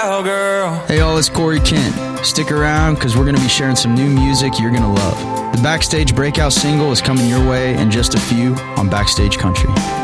cowgirl. Hey all, it's Corey Kent. Stick around because we're going to be sharing some new music you're going to love. The Backstage Breakout single is coming your way in just a few on Backstage Country.